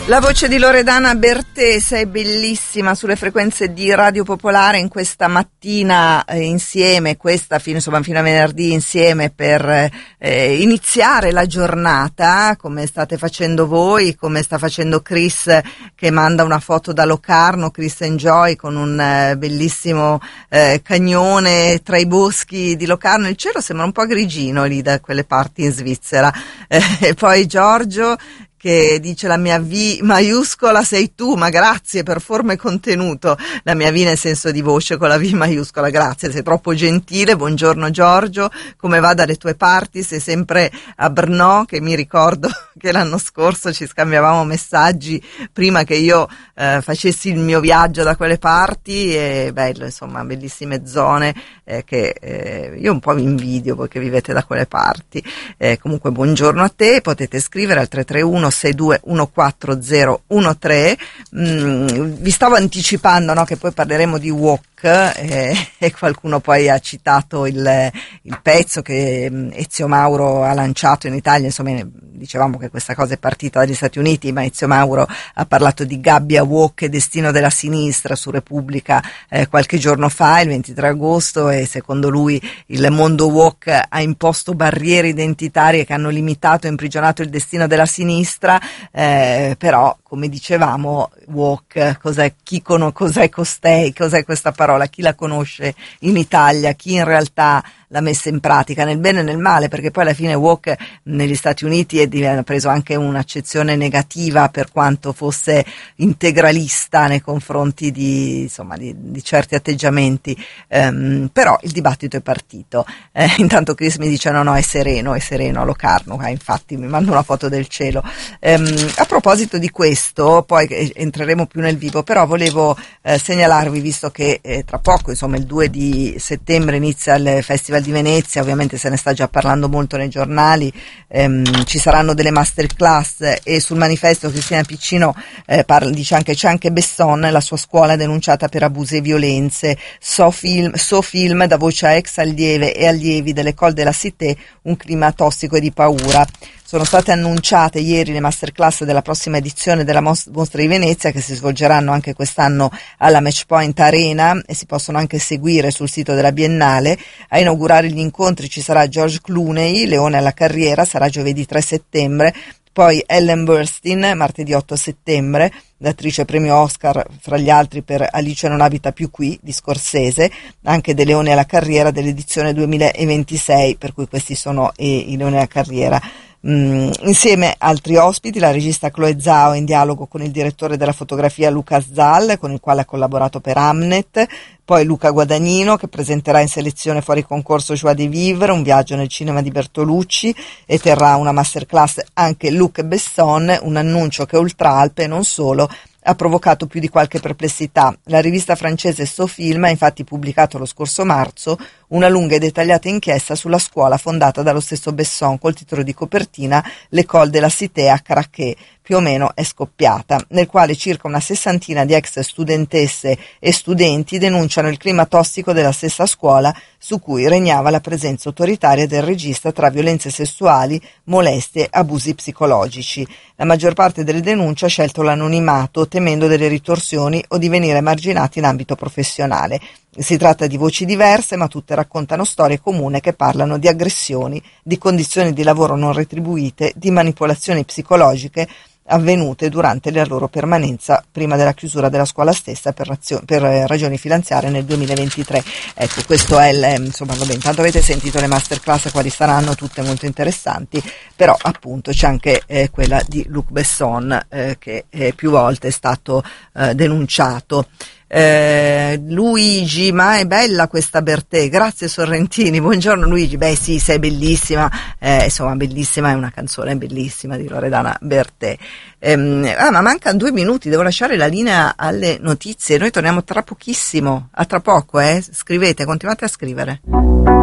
La voce di Loredana Bertè, sei bellissima sulle frequenze di Radio Popolare in questa mattina insieme, fino a venerdì insieme per iniziare la giornata, come state facendo voi, come sta facendo Chris che manda una foto da Locarno, Chris Enjoy con un bellissimo cagnone tra i boschi di Locarno. Il cielo sembra un po' grigino lì da quelle parti in Svizzera. E poi Giorgio che dice: la mia V maiuscola sei tu, ma grazie per forma e contenuto. La mia V nel senso di voce con la V maiuscola, grazie, sei troppo gentile. Buongiorno Giorgio, come va dalle tue parti? Sei sempre a Brno, che mi ricordo che l'anno scorso ci scambiavamo messaggi prima che io facessi il mio viaggio da quelle parti. E bello, insomma, bellissime zone che io un po' vi invidio voi che vivete da quelle parti. Comunque buongiorno a te, potete scrivere al 331 62141013. Vi stavo anticipando, no, che poi parleremo di wok e qualcuno poi ha citato il pezzo che Ezio Mauro ha lanciato in Italia. Insomma, dicevamo che questa cosa è partita dagli Stati Uniti, ma Ezio Mauro ha parlato di gabbia wok e destino della sinistra su Repubblica qualche giorno fa, il 23 agosto, e secondo lui il mondo wok ha imposto barriere identitarie che hanno limitato e imprigionato il destino della sinistra. Però, come dicevamo, wok, cos'è costei, cos'è questa parola, chi la conosce in Italia, chi in realtà l'ha messa in pratica nel bene e nel male, perché poi alla fine wok negli Stati Uniti ha preso anche un'accezione negativa per quanto fosse integralista nei confronti di certi atteggiamenti, però il dibattito è partito. Intanto Chris mi dice no, è sereno a Locarno, infatti mi manda una foto del cielo. A proposito di questo, poi entreremo più nel vivo, però volevo segnalarvi, visto che tra poco, insomma il 2 di settembre inizia il Festival di Venezia, ovviamente se ne sta già parlando molto nei giornali, ci saranno delle masterclass, e sul manifesto Cristina Piccino dice anche: c'è anche Besson, la sua scuola denunciata per abusi e violenze, Sofilm da voce a ex allieve e allievi dell'École de la Cité, un clima tossico e di paura. Sono state annunciate ieri le masterclass della prossima edizione della Mostra di Venezia, che si svolgeranno anche quest'anno alla Match Point Arena e si possono anche seguire sul sito della Biennale. A inaugurare gli incontri ci sarà George Clooney, Leone alla carriera, sarà giovedì 3 settembre, poi Ellen Burstyn martedì 8 settembre, l'attrice premio Oscar fra gli altri per Alice non abita più qui di Scorsese, anche De Leone alla carriera dell'edizione 2026, per cui questi sono i Leone alla carriera. Insieme altri ospiti, la regista Chloe Zhao in dialogo con il direttore della fotografia Luca Zal, con il quale ha collaborato per Hamnet, poi Luca Guadagnino che presenterà in selezione fuori concorso Joie de Vivre, un viaggio nel cinema di Bertolucci, e terrà una masterclass anche Luc Besson, un annuncio che oltre Alpe e non solo ha provocato più di qualche perplessità. La rivista francese Sofilm ha infatti pubblicato lo scorso marzo una lunga e dettagliata inchiesta sulla scuola fondata dallo stesso Besson col titolo di copertina L'École de la Cité a Craquet, più o meno è scoppiata, nel quale circa una sessantina di ex studentesse e studenti denunciano il clima tossico della stessa scuola, su cui regnava la presenza autoritaria del regista tra violenze sessuali, molestie e abusi psicologici. La maggior parte delle denunce ha scelto l'anonimato, temendo delle ritorsioni o di venire emarginati in ambito professionale. Si tratta di voci diverse, ma tutte raccontano storie comuni che parlano di aggressioni, di condizioni di lavoro non retribuite, di manipolazioni psicologiche avvenute durante la loro permanenza prima della chiusura della scuola stessa per ragioni finanziarie nel 2023. Ecco, questo è insomma, vabbè, intanto avete sentito le masterclass quali saranno, tutte molto interessanti, però appunto c'è anche quella di Luc Besson che più volte è stato denunciato. Luigi, ma è bella questa Bertè, grazie Sorrentini, buongiorno Luigi. Beh sì, sei bellissima, insomma bellissima, è una canzone bellissima di Loredana Bertè. Ma mancano 2 minuti, devo lasciare la linea alle notizie, noi torniamo tra pochissimo, a tra poco, scrivete, continuate a scrivere.